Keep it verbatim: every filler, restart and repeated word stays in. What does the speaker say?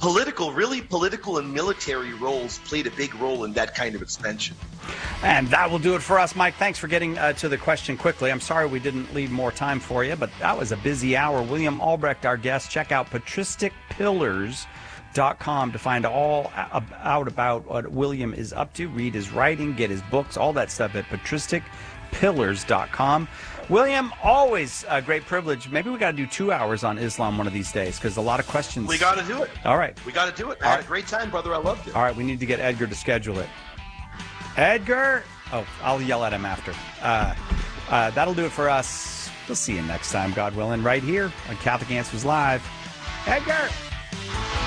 political, really political and military roles played a big role in that kind of expansion. And that will do it for us, Mike. Thanks for getting uh, to the question quickly. I'm sorry we didn't leave more time for you, but that was a busy hour. William Albrecht, our guest. Check out patristic pillars dot com to find all out about what William is up to. Read his writing, get his books, all that stuff at patristic pillars dot com. William, always a great privilege. Maybe we got to do two hours on Islam one of these days because a lot of questions. We got to do it. All right. We got to do it. I had a great time, brother. I loved it. All right. We need to get Edgar to schedule it. Edgar. Oh, I'll yell at him after. Uh, uh, that'll do it for us. We'll see you next time, God willing, right here on Catholic Answers Live. Edgar.